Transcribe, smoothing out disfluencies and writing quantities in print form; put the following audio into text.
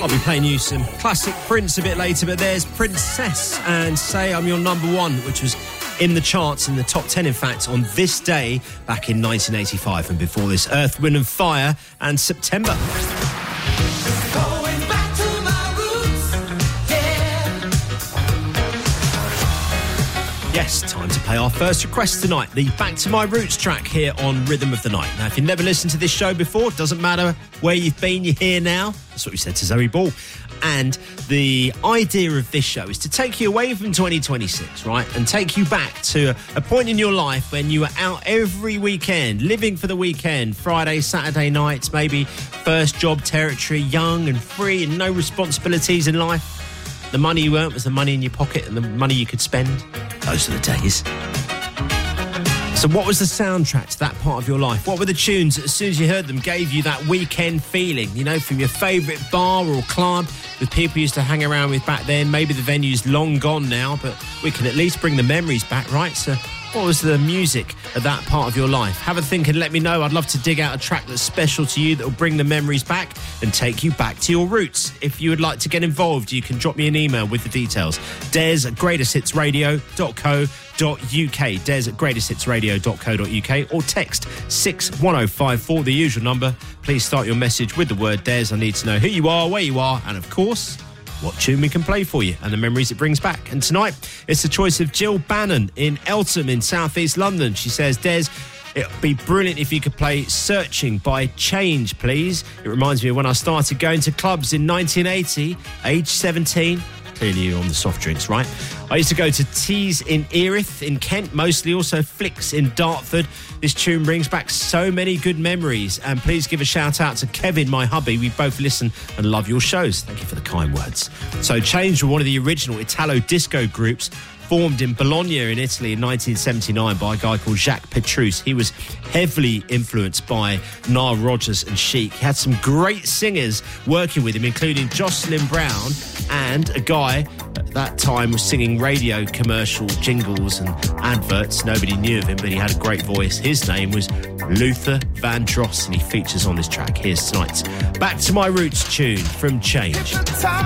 I'll be playing you some classic Prince a bit later, but there's Princess and Say I'm Your Number One, which was in the charts, in the top 10, in fact, on this day back in 1985. And before this, Earth, Wind and Fire and September. Yes, time to play our first request tonight, the Back to My Roots track here on Rhythm of the Night. Now, if you've never listened to this show before, it doesn't matter where you've been, you're here now. That's what we said to Zoe Ball. And the idea of this show is to take you away from 2026, right, and take you back to a point in your life when you were out every weekend, living for the weekend, Friday, Saturday nights, maybe first job territory, young and free and no responsibilities in life. The money you earned was the money in your pocket and the money you could spend. Those are the days. So what was the soundtrack to that part of your life? What were the tunes that as soon as you heard them gave you that weekend feeling, you know, from your favourite bar or club with people you used to hang around with back then? Maybe the venue's long gone now, but we can at least bring the memories back, right? So what was the music of that part of your life? Have a think and let me know. I'd love to dig out a track that's special to you that will bring the memories back and take you back to your roots. If you would like to get involved, you can drop me an email with the details. des@greatesthitsradio.co.uk. des@greatesthitsradio.co.uk or text 61054, the usual number. Please start your message with the word Des. I need to know who you are, where you are, and of course, what tune we can play for you and the memories it brings back. And tonight, it's the choice of Jill Bannon in Eltham in southeast London. She says, Des, it would be brilliant if you could play Searching by Change, please. It reminds me of when I started going to clubs in 1980, age 17. Clearly you're on the soft drinks, right? I used to go to Tees in Erith in Kent, mostly, also Flicks in Dartford. This tune brings back so many good memories. And please give a shout out to Kevin, my hubby. We both listen and love your shows. Thank you for the kind words. So Change were one of the original Italo disco groups formed in Bologna in Italy in 1979 by a guy called Jacques Petrus. He was heavily influenced by Nile Rodgers and Chic. He had some great singers working with him, including Jocelyn Brown, and a guy at that time was singing radio commercial jingles and adverts. Nobody knew of him, but he had a great voice. His name was Luther Vandross, and he features on this track. Here's tonight's Back to My Roots tune from Change.